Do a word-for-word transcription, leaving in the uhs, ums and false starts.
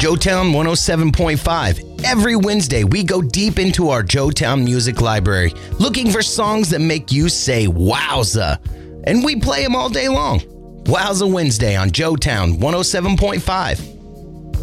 Joetown one oh seven point five. Every Wednesday, we go deep into our Joetown music library, looking for songs that make you say wowza. And we play them all day long. Wowza Wednesday on Joetown one oh seven point five.